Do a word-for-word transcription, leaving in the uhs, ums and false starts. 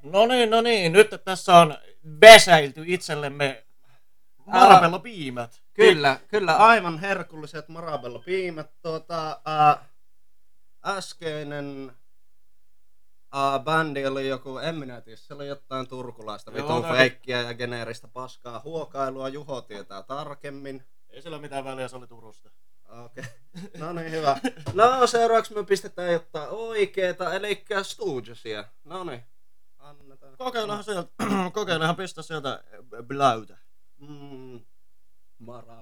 No niin, no niin. Nyt tässä on väsäilty itsellemme Marabella-piimät. Kyllä, kyllä, aivan herkulliset Marabella-piimät. Tuota, ää, äskeinen ää, bändi oli joku, en minä tiedä, se oli jotain turkulaista, Joo, vitun tää- feikkiä ja geneeristä paskaa huokailua. Juho tietää tarkemmin. Ei sillä mitään väliä, se oli Turusta. Okei, okay. No niin, hyvä. No seuraavaksi me pistetään jotain oikeeta, eli Stoogesia. No niin, annetaan. Kokeilehan sieltä, kokeilehan pistä sieltä Bläytä. Mm, Mara.